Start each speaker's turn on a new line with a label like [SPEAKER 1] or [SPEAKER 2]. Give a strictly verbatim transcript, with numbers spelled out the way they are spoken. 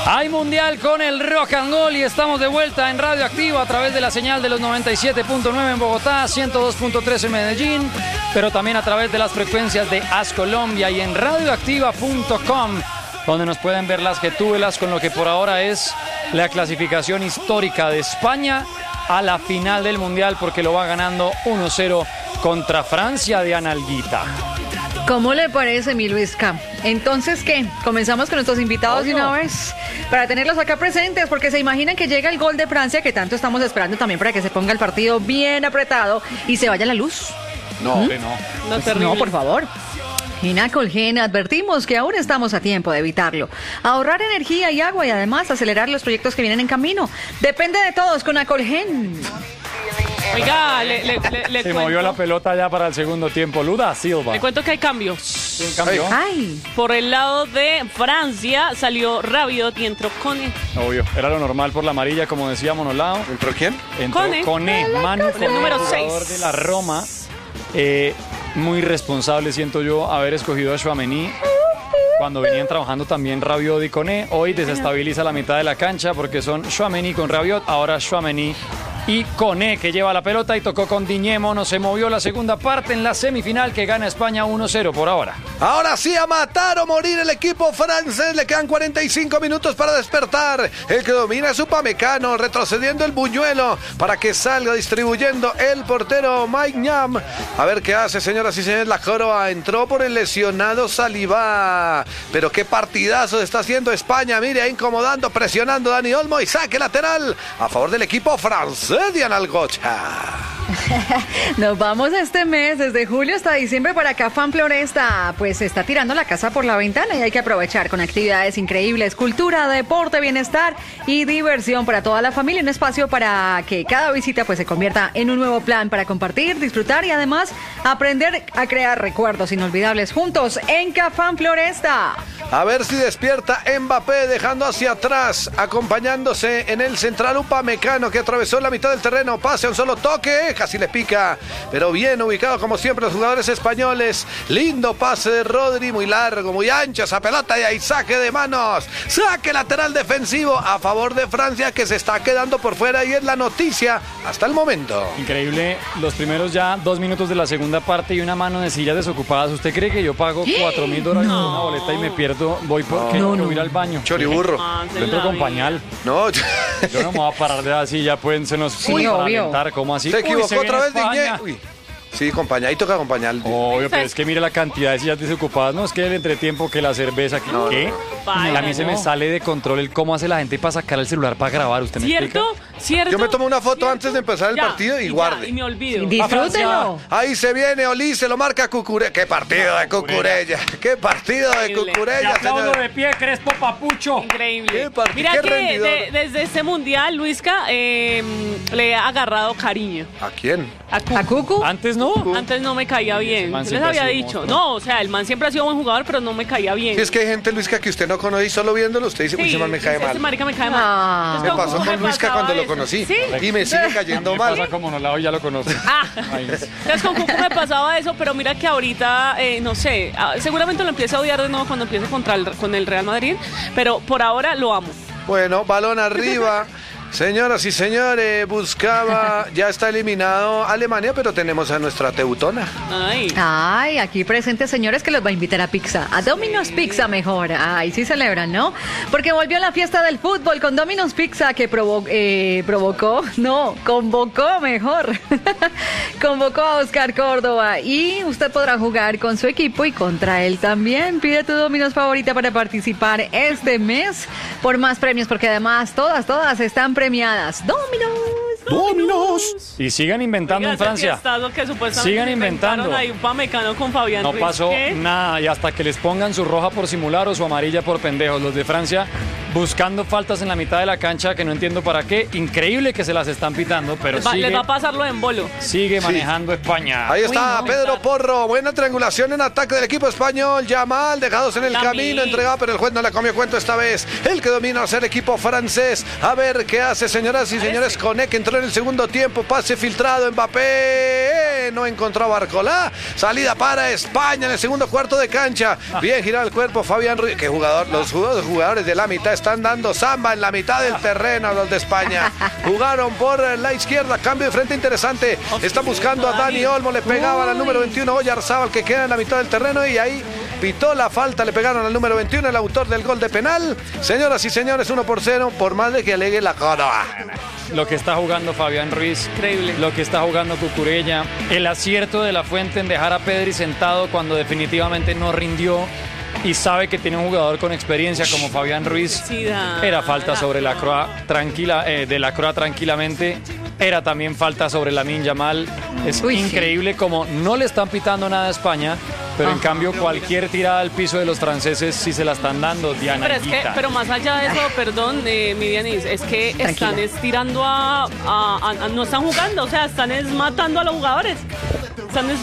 [SPEAKER 1] Hay mundial con el Rock and Roll y estamos de vuelta en Radio Activa a través de la señal de los noventa y siete punto nueve en Bogotá, ciento dos punto tres en Medellín, pero también a través de las frecuencias de As Colombia y en radioactiva punto com, donde nos pueden ver las getúbelas con lo que por ahora es la clasificación histórica de España a la final del mundial, porque lo va ganando uno cero contra Francia de Analguita.
[SPEAKER 2] ¿Cómo le parece, mi Luisca? Entonces, ¿qué? Comenzamos con nuestros invitados de una vez para tenerlos acá presentes, porque se imaginan que llega el gol de Francia, que tanto estamos esperando también para que se ponga el partido bien apretado y se vaya la luz.
[SPEAKER 1] No,
[SPEAKER 2] ¿Mm?
[SPEAKER 1] no.
[SPEAKER 2] No, no, por favor. En Acolgen advertimos que aún estamos a tiempo de evitarlo. Ahorrar energía y agua y además acelerar los proyectos que vienen en camino. Depende de todos con Acolgen.
[SPEAKER 3] Oiga, le, le, le, le
[SPEAKER 1] Se
[SPEAKER 3] cuento.
[SPEAKER 1] movió la pelota ya para el segundo tiempo. Luda Silva.
[SPEAKER 3] Le cuento que hay cambios.
[SPEAKER 1] ¿Quién cambió?
[SPEAKER 2] Ay.
[SPEAKER 3] Por el lado de Francia salió Rabiot y entró Koné.
[SPEAKER 1] Obvio, era lo normal por la amarilla, como decía Monolao.
[SPEAKER 4] ¿Entró quién?
[SPEAKER 1] Entró
[SPEAKER 3] Koné.
[SPEAKER 1] Koné, Manu
[SPEAKER 3] El
[SPEAKER 1] Koné,
[SPEAKER 3] número
[SPEAKER 1] jugador
[SPEAKER 3] seis.
[SPEAKER 1] de la Roma. Eh, muy responsable, siento yo, haber escogido a Tchouaméni cuando venían trabajando también Rabiot y Koné. Hoy desestabiliza la mitad de la cancha porque son Tchouaméni con Rabiot, ahora Tchouaméni y Koné, que lleva la pelota y tocó con Diñemo. No se movió la segunda parte en la semifinal, que gana España uno cero por ahora.
[SPEAKER 4] Ahora sí, a matar o morir el equipo francés. Le quedan cuarenta y cinco minutos para despertar. El que domina es Upamecano, retrocediendo el buñuelo para que salga distribuyendo el portero Mike Ñam. A ver qué hace, señoras y señores. La Joroba entró por el lesionado Saliba. Pero qué partidazo está haciendo España. Mire, incomodando, presionando Dani Olmo y saque lateral a favor del equipo francés de Analgocha.
[SPEAKER 2] Nos vamos este mes, desde julio hasta diciembre, para Cafán Floresta. Pues se está tirando la casa por la ventana y hay que aprovechar con actividades increíbles, cultura, deporte, bienestar y diversión para toda la familia. Un espacio para que cada visita pues se convierta en un nuevo plan para compartir, disfrutar y además aprender a crear recuerdos inolvidables juntos en Cafán Floresta.
[SPEAKER 4] A ver si despierta Mbappé, dejando hacia atrás, acompañándose en el central Upamecano, que atravesó la mitad del terreno. Pase a un solo toque, casi le pica, pero bien ubicado como siempre los jugadores españoles. Lindo pase de Rodri, muy largo, muy ancho esa pelota y ahí saque de manos. Saque lateral defensivo a favor de Francia, que se está quedando por fuera y es la noticia hasta el momento.
[SPEAKER 1] Increíble, los primeros ya dos minutos de la segunda parte y una mano de sillas desocupadas. ¿Usted cree que yo pago cuatro mil dólares por una boleta y me pierdo? Voy porque
[SPEAKER 2] No,
[SPEAKER 1] no,
[SPEAKER 2] no.
[SPEAKER 1] ir al baño.
[SPEAKER 4] Choriburro.
[SPEAKER 3] Ah, se
[SPEAKER 1] Yo entro
[SPEAKER 3] la
[SPEAKER 1] con
[SPEAKER 3] vi.
[SPEAKER 1] pañal.
[SPEAKER 4] No,
[SPEAKER 1] Yo no me voy a parar de así, ya pueden se nos
[SPEAKER 2] Uy,
[SPEAKER 1] para
[SPEAKER 2] obvio.
[SPEAKER 1] alentar, ¿cómo así?
[SPEAKER 4] se
[SPEAKER 1] Uy,
[SPEAKER 4] equivocó
[SPEAKER 1] viene
[SPEAKER 4] otra vez
[SPEAKER 1] España.
[SPEAKER 4] Diñé. Uy. Sí, compañadito que acompañar.
[SPEAKER 1] Obvio, pero es que mire la cantidad de sillas desocupadas. No, es que el entretiempo, que la cerveza, que
[SPEAKER 4] No,
[SPEAKER 1] ¿qué?
[SPEAKER 3] Baila,
[SPEAKER 1] a mí se me
[SPEAKER 3] no.
[SPEAKER 1] sale de control el cómo hace la gente para sacar el celular para grabar. ¿Usted me explica?
[SPEAKER 3] ¿Cierto? ¿Cierto?
[SPEAKER 4] Yo me tomo una foto
[SPEAKER 3] ¿Cierto?
[SPEAKER 4] antes de empezar el
[SPEAKER 3] Ya,
[SPEAKER 4] partido y
[SPEAKER 3] ya,
[SPEAKER 4] guarde.
[SPEAKER 3] y me olvido.
[SPEAKER 2] Disfrútenlo.
[SPEAKER 4] Ahí se viene Olí, se lo marca Cucurella. ¡Qué partido de Cucurella! ¡Qué partido de
[SPEAKER 3] Increíble.
[SPEAKER 1] Te
[SPEAKER 4] Cucurella,
[SPEAKER 1] aplaudo
[SPEAKER 4] señor!
[SPEAKER 1] de pie, Crespo Papucho.
[SPEAKER 3] Increíble.
[SPEAKER 4] Qué part-
[SPEAKER 3] Mira
[SPEAKER 4] qué
[SPEAKER 3] que
[SPEAKER 4] rendidor.
[SPEAKER 3] de- desde este mundial, Luisca, eh, le ha agarrado cariño
[SPEAKER 4] ¿A quién?
[SPEAKER 3] a Cucu.
[SPEAKER 2] ¿A Cucu?
[SPEAKER 1] Antes no.
[SPEAKER 3] Antes no me caía bien.
[SPEAKER 1] man
[SPEAKER 3] Yo les
[SPEAKER 1] siempre
[SPEAKER 3] había
[SPEAKER 1] ha sido
[SPEAKER 3] dicho.
[SPEAKER 1] monstruo.
[SPEAKER 3] No, o sea, el man siempre ha sido buen jugador, pero no me caía bien.
[SPEAKER 4] Si es que hay gente, Luisca, que usted no conoce y solo viéndolo usted dice, uy, ese man me cae
[SPEAKER 3] este
[SPEAKER 4] mal.
[SPEAKER 3] marica me cae mal.
[SPEAKER 2] Ah.
[SPEAKER 3] Entonces,
[SPEAKER 4] Me pasó
[SPEAKER 3] ¿cómo
[SPEAKER 4] con
[SPEAKER 3] me
[SPEAKER 4] Luisca
[SPEAKER 3] pasaba
[SPEAKER 4] cuando lo
[SPEAKER 3] eso?
[SPEAKER 4] conocí.
[SPEAKER 3] ¿Sí?
[SPEAKER 4] Y me sigue cayendo
[SPEAKER 1] Me
[SPEAKER 4] mal.
[SPEAKER 1] pasa como no la ya lo conoce.
[SPEAKER 3] Ah,
[SPEAKER 1] Imagínese.
[SPEAKER 3] entonces con Cucu me pasaba eso, pero mira que ahorita, eh, no sé, ah, seguramente lo empiece a odiar de nuevo cuando empiece contra el, con el Real Madrid, pero por ahora lo amo.
[SPEAKER 4] Bueno, balón arriba. Señoras y señores, buscaba, ya está eliminado Alemania, pero tenemos a nuestra teutona.
[SPEAKER 3] Ay.
[SPEAKER 2] Ay, aquí presentes, señores, que los va a invitar a pizza. A Domino's Pizza mejor. Ay, sí celebran, ¿no? Porque volvió la fiesta del fútbol con Domino's Pizza, que provo eh, provocó, no, convocó mejor. Convocó a Oscar Córdoba y usted podrá jugar con su equipo y contra él también. Pide tu Domino's favorita para participar este mes por más premios, porque además todas, todas están premiadas. Domino's.
[SPEAKER 1] ¡Dominos! Y sigan inventando
[SPEAKER 3] Oiga,
[SPEAKER 1] en
[SPEAKER 3] ese
[SPEAKER 1] Francia.
[SPEAKER 3] fiestazo que supuestamente
[SPEAKER 1] Sigan inventando.
[SPEAKER 3] inventaron ahí Upamecano con Fabián
[SPEAKER 1] No
[SPEAKER 3] Ruiz.
[SPEAKER 1] pasó
[SPEAKER 3] ¿Qué?
[SPEAKER 1] nada y hasta que les pongan su roja por simular o su amarilla por pendejos. Los de Francia buscando faltas en la mitad de la cancha que no entiendo para qué. Increíble que se las están pitando, pero
[SPEAKER 3] Les va,
[SPEAKER 1] sigue,
[SPEAKER 3] les va a pasarlo en bolo.
[SPEAKER 1] sigue manejando España.
[SPEAKER 4] Ahí está
[SPEAKER 2] Uy, no.
[SPEAKER 4] Pedro Porro, buena triangulación en ataque del equipo español. Yamal, dejados en el
[SPEAKER 3] También.
[SPEAKER 4] camino, entregado, pero el juez no le comió cuento esta vez. El que domina es el equipo francés. A ver qué hace, señoras y señores. Koné, que entró en el segundo tiempo, pase filtrado, Mbappé. Touré no encontró a Barcolá. Salida para España en el segundo cuarto de cancha. Bien girado el cuerpo Fabián Ruiz. ¿Qué jugador? Los jugadores de la mitad están dando samba en la mitad del terreno, los de España. Jugaron por la izquierda, cambio de frente interesante. Está buscando a Dani Olmo, le pegaban al número veintiuno Oyarzábal, que queda en la mitad del terreno, y ahí pitó la falta, le pegaron al número veintiuno, el autor del gol de penal. Señoras y señores, uno por cero, por más de que alegue la Córdoba.
[SPEAKER 1] Lo que está jugando Fabián Ruiz,
[SPEAKER 3] increíble.
[SPEAKER 1] Lo que está jugando Cucurella, el acierto de la Fuente en dejar a Pedri sentado cuando definitivamente no rindió y sabe que tiene un jugador con experiencia como Fabián Ruiz.
[SPEAKER 3] Sí, da,
[SPEAKER 1] Era falta
[SPEAKER 3] da,
[SPEAKER 1] sobre la Croa tranquila, eh, de la Croa tranquilamente. Era también falta sobre Lamine Yamal. Es
[SPEAKER 2] Uy,
[SPEAKER 1] increíble
[SPEAKER 2] sí.
[SPEAKER 1] como no le están pitando nada a España, pero en cambio cualquier tirada al piso de los franceses sí se la están dando, Diana.
[SPEAKER 3] Pero es que, pero más allá de eso, perdón, eh, mi Dianis, es que
[SPEAKER 2] Tranquila.
[SPEAKER 3] están es tirando a, a- a- a- no están jugando, o sea, están es matando a los jugadores. Están es